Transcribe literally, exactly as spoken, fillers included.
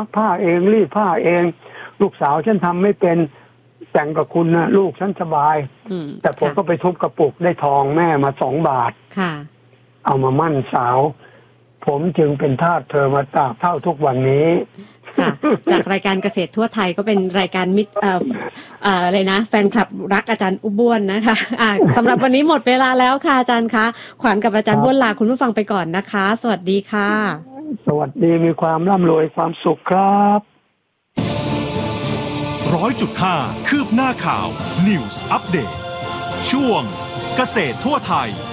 ซักผ้าเองรีดผ้าเองลูกสาวฉันทำไม่เป็นแต่งกับคุณนะลูกฉันสบายแต่ผมก็ไปทุบกระปุกได้ทองแม่มาสองบาทค่ะเอามามั่นสาวผมจึงเป็นทาสเธอมาตราบเท่าทุกวันนี้ค่ะจากรายการเกษตรทั่วไทยก็เป็นรายการมิตรเอ่อเอ่ออะไรนะแฟนคลับรักอาจารย์อุบ้วนนะคะอ่าสำหรับวันนี้หมดเวลาแล้วค่ะอาจารย์คะขวัญกับอาจารย์บ้วนลาคุณผู้ฟังไปก่อนนะคะสวัสดีค่ะสวัสดีมีความร่ำรวยความสุขครับร้อยจุดห้าคืบหน้าข่าว News Update ช่วงเกษตรทั่วไทย